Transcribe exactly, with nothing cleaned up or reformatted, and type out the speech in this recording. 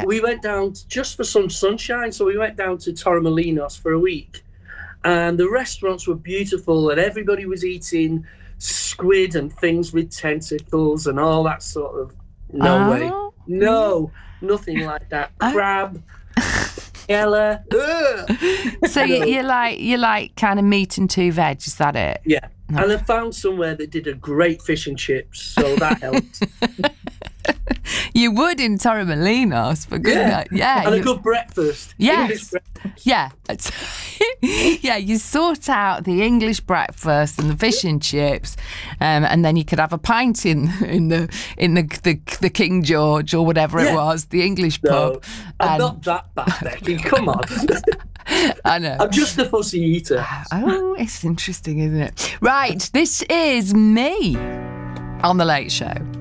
we went down just for some sunshine. So we went down to Torremolinos for a week. And the restaurants were beautiful and everybody was eating squid and things with tentacles and all that sort of... No oh. way. No, nothing like that. Crab, Ella. So no. you're like, you're like kind of meat and two veg, is that it? Yeah. No. And I found somewhere that did a great fish and chips, so that helped. You would in Torremolinos, for goodness. Yeah. yeah. And you... a good breakfast. Yes. Breakfast. Yeah. Yeah, you sort out the English breakfast and the fish and chips, um, and then you could have a pint in in the in the the, the King George or whatever yeah. it was, the English no, pub. I'm and... not that bad, Becky. Come on. I know. I'm just a fussy eater. Oh, it's interesting, isn't it? Right, this is me on The Late Show.